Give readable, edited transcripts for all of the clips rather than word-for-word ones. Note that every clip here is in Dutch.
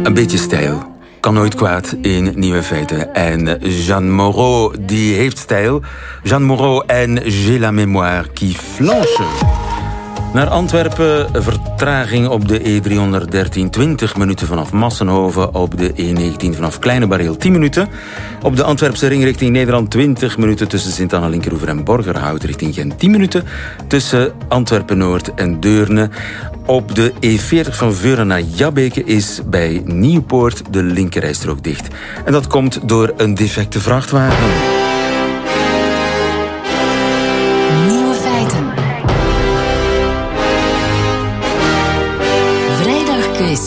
Een beetje stijl kan nooit kwaad in Nieuwe Feiten. En Jeanne Moreau, die heeft stijl. Jeanne Moreau en J'ai la mémoire qui flanche. Naar Antwerpen, vertraging op de E313, 20 minuten vanaf Massenhoven. Op de E19 vanaf Kleine Bareel, 10 minuten. Op de Antwerpse ring richting Nederland, 20 minuten tussen Sint-Anna, Linkeroever en Borgerhout richting Gent. 10 minuten tussen Antwerpen-Noord en Deurne. Op de E40 van Veuren naar Jabbeke is bij Nieuwpoort de linkerrijstrook dicht. En dat komt door een defecte vrachtwagen. Nieuwe feiten. Vrijdagquiz.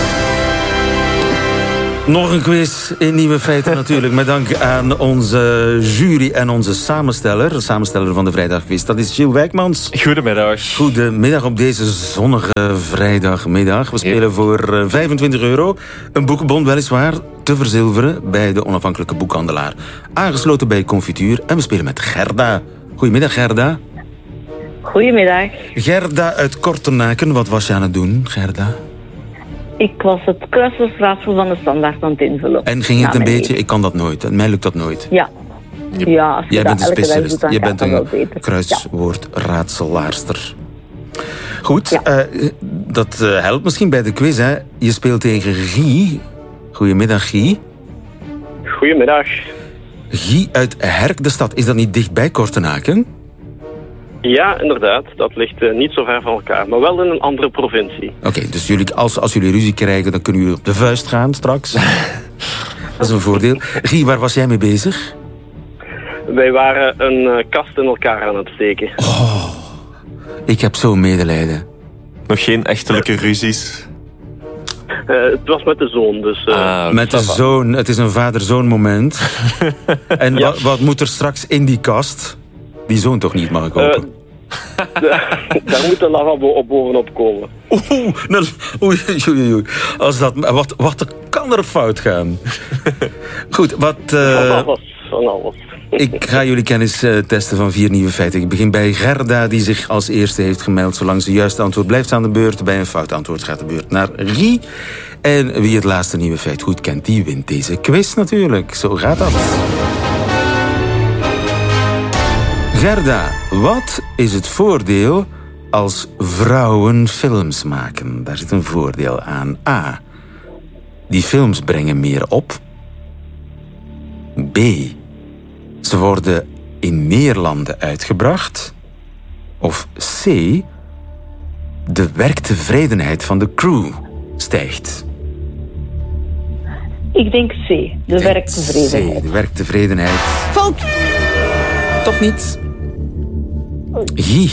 Nog een quiz in Nieuwe Feiten natuurlijk. Met dank aan onze jury en onze samensteller van de Vrijdagquiz. Dat is Gilles Wijkmans. Goedemiddag. Goedemiddag op deze zonnige vrijdagmiddag. We spelen voor €25. Een boekenbon weliswaar te verzilveren bij de onafhankelijke boekhandelaar. Aangesloten bij Confituur. En we spelen met Gerda. Goedemiddag Gerda. Goedemiddag. Gerda uit Kortenaken. Wat was je aan het doen, Gerda? Ik was het kruiswoordraadsel van de standaard aan het invullen. En ging het een beetje? Ik kan dat nooit. En mij lukt dat nooit. Ja. Ja, als je Jij dat bent een elke dag specialist. doet, dan Je gaat bent dat wel een beter. kruiswoordraadselaarster. Goed, Ja. dat helpt misschien bij de quiz. Hè. Je speelt tegen Guy. Goedemiddag, Guy. Goedemiddag. Guy uit Herk, de stad. Is dat niet dichtbij Kortenaken? Ja, inderdaad. Dat ligt niet zo ver van elkaar, maar wel in een andere provincie. Oké, dus jullie, als jullie ruzie krijgen, dan kunnen jullie op de vuist gaan straks. Dat is een voordeel. Guy, waar was jij mee bezig? Wij waren een kast in elkaar aan het steken. Ik heb zo'n medelijden. Nog geen echtelijke ruzies. Het was met de zoon, dus... Met de zoon, het is een vader-zoon moment. En Ja. wat moet er straks in die kast? Die zoon toch niet, mag ik hopen? Daar moet de lavabo op bovenop komen. Oei. Als dat, wat kan er fout gaan? Goed, Van alles. ik ga jullie kennis testen van 4 nieuwe feiten. Ik begin bij Gerda, die zich als eerste heeft gemeld. Zolang ze juist antwoord blijft aan de beurt. Bij een fout antwoord gaat de beurt naar Guy. En wie het laatste nieuwe feit goed kent, die wint deze quiz natuurlijk. Zo gaat dat. Gerda, wat is het voordeel als vrouwen films maken? Daar zit een voordeel aan. A. Die films brengen meer op. B. Ze worden in meer landen uitgebracht. Of C. De werktevredenheid van de crew stijgt. Ik denk C, de werktevredenheid. C, de werktevredenheid. Fout! Toch niet? Guy.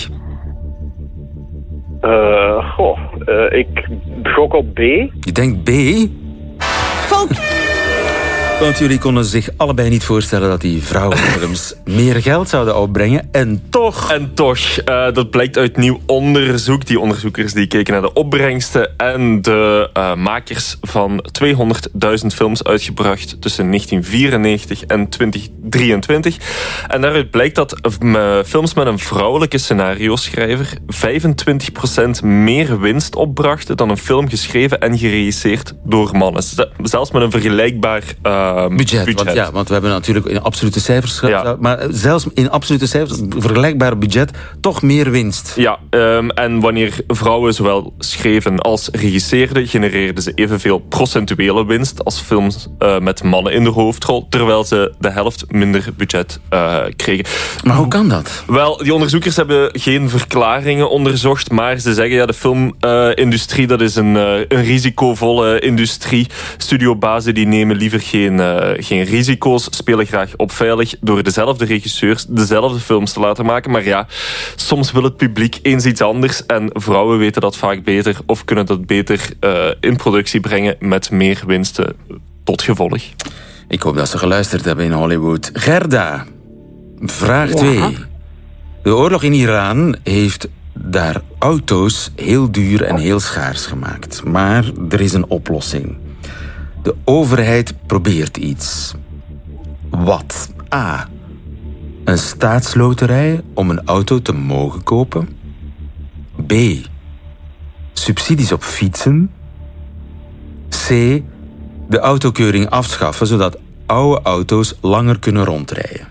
Ik gok op B. Je denkt B? Fout! Want jullie konden zich allebei niet voorstellen dat die vrouwenfilms meer geld zouden opbrengen. En toch... Dat blijkt uit nieuw onderzoek. Die onderzoekers die keken naar de opbrengsten en de makers van 200.000 films uitgebracht tussen 1994 en 2023. En daaruit blijkt dat films met een vrouwelijke scenario-schrijver 25% meer winst opbrachten dan een film geschreven en geregisseerd door mannen. Zelfs met een vergelijkbaar budget. Want we hebben natuurlijk in absolute cijfers... Ja. Maar zelfs in absolute cijfers, vergelijkbaar budget, toch meer winst. Ja, en wanneer vrouwen zowel schreven als regisseerden, genereerden ze evenveel procentuele winst als films met mannen in de hoofdrol, terwijl ze de helft minder budget kregen. Maar hoe kan dat? Wel, die onderzoekers hebben geen verklaringen onderzocht, maar ze zeggen, ja, de filmindustrie, dat is een risicovolle industrie. Studiobazen die nemen liever geen risico's, spelen graag op veilig door dezelfde regisseurs dezelfde films te laten maken. Maar ja, soms wil het publiek eens iets anders en vrouwen weten dat vaak beter of kunnen dat beter in productie brengen met meer winsten tot gevolg. Ik hoop dat ze geluisterd hebben in Hollywood. Gerda, vraag 2. De oorlog in Iran heeft daar auto's heel duur en heel schaars gemaakt. Maar er is een oplossing. De overheid probeert iets. Wat? A. Een staatsloterij om een auto te mogen kopen. B. Subsidies op fietsen. C. de autokeuring afschaffen, zodat oude auto's langer kunnen rondrijden?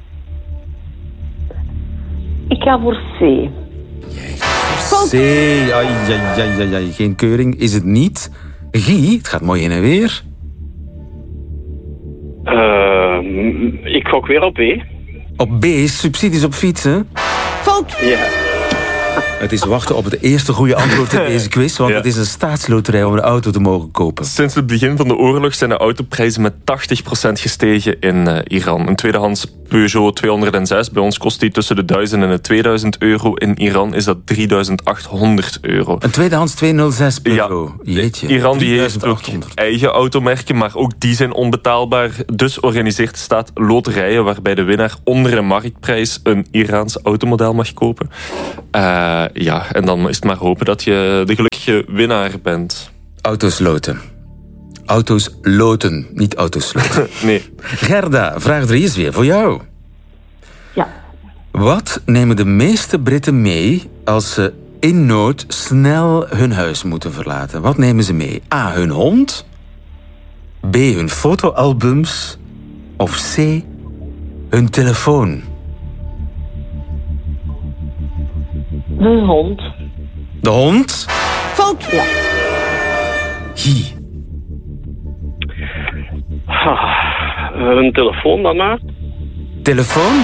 Ik ga voor C. C, ai, geen keuring is het niet. Guy, het gaat mooi heen en weer. Ik gok weer op B. Op B, subsidies op fietsen. Ja. Het is wachten op het eerste goede antwoord in deze quiz, want het is een staatsloterij om een auto te mogen kopen. Sinds het begin van de oorlog zijn de autoprijzen met 80% gestegen in Iran. Een tweedehands Peugeot 206, bij ons kost die tussen de 1000 en de 2000 euro. In Iran is dat 3800 euro. Een tweedehands 206 Peugeot. Ja, Jeetje. Iran die heeft ook 3800. eigen automerken, maar ook die zijn onbetaalbaar. Dus organiseert de staat loterijen waarbij de winnaar onder een marktprijs een Iraans automodel mag kopen. En dan is het maar hopen dat je de gelukkige winnaar bent. Auto's loten. Auto's loten, niet auto's loten. Nee. Gerda, vraag 3 is weer voor jou. Ja. Wat nemen de meeste Britten mee als ze in nood snel hun huis moeten verlaten? Wat nemen ze mee? A, hun hond. B, hun fotoalbums. Of C, hun telefoon. De hond. De hond? Fout. Ja. Guy. Een telefoon dan maar. Telefoon?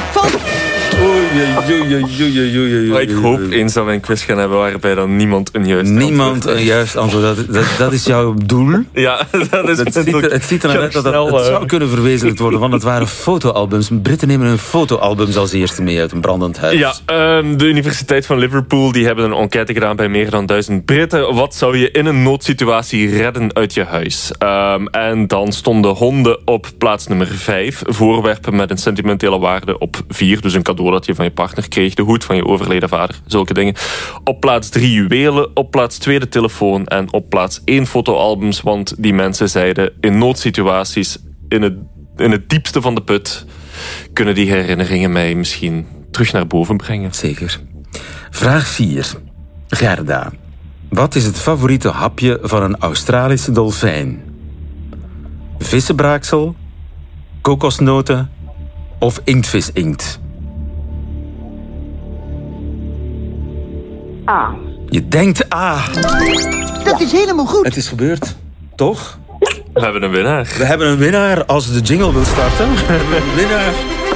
Oei. Maar ik hoop eens dat we een quiz gaan hebben waarbij dan niemand een juist Niemand een juist antwoord. Dat is jouw doel? Ja, dat is Het ziet er naar uit dat het zou kunnen verwezenlijkt worden, want het waren fotoalbums. Britten nemen hun fotoalbums als eerste mee uit een brandend huis. Ja, de Universiteit van Liverpool die hebben een enquête gedaan bij meer dan 1000 Britten. Wat zou je in een noodsituatie redden uit je huis? En dan stonden honden op plaats nummer 5. Voorwerpen met een sentimentele waarde op 4. Dus een cadeau dat je van je partner kreeg. De hoed van je overleden vader. Zulke dingen. Op plaats 3 juwelen. Op plaats 2 de telefoon. En op plaats 1 fotoalbums. Want die mensen zeiden in noodsituaties, in het diepste van de put, kunnen die herinneringen mij misschien terug naar boven brengen. Zeker. Vraag 4. Gerda. Wat is het favoriete hapje van een Australische dolfijn? Vissenbraaksel, kokosnoten of inktvisinkt? A. Je denkt A. Dat is helemaal goed. Het is gebeurd, toch? We hebben een winnaar. We hebben een winnaar. Als de jingle wil starten. We hebben een winnaar.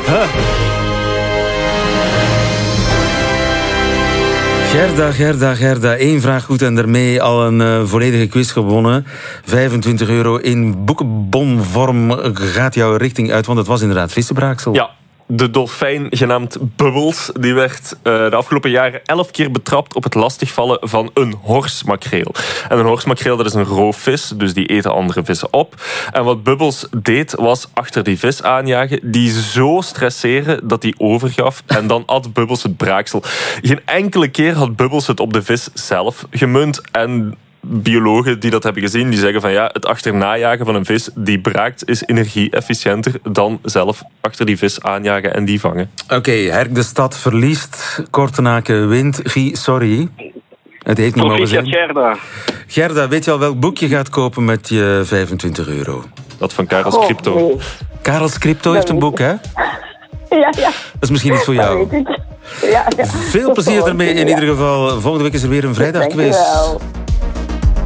Gerda. 1 vraag goed en daarmee al een volledige quiz gewonnen. €25 in boekenbonvorm gaat jouw richting uit, want het was inderdaad vissenbraaksel. Ja. De dolfijn, genaamd Bubbles, die werd de afgelopen jaren 11 keer betrapt op het lastigvallen van een horsmakreel. En een horsmakreel, dat is een roofvis, dus die eten andere vissen op. En wat Bubbles deed, was achter die vis aanjagen, die zo stresseren dat die overgaf. En dan at Bubbles het braaksel. Geen enkele keer had Bubbles het op de vis zelf gemunt. En biologen die dat hebben gezien, die zeggen van ja, het achternajagen van een vis die braakt is energie-efficiënter dan zelf achter die vis aanjagen en die vangen. Oké, Herk de Stad verliest, Kortenaken wint. Guy, sorry. Het heeft niet mogen zijn. Gerda. Gerda, weet je al welk boek je gaat kopen met je €25? Dat van Karels Crypto. Nee. Karels Crypto heeft een boek, hè? Ja. Dat is misschien iets voor jou. Dat weet ik. Ja. Veel plezier ermee in ieder geval. Volgende week is er weer een vrijdagquiz. Dankjewel.